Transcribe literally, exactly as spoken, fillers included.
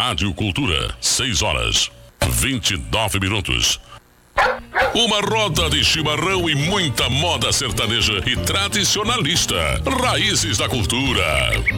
Rádio Cultura, seis horas, vinte e nove minutos. Uma roda de chimarrão e muita moda sertaneja e tradicionalista. Raízes da cultura.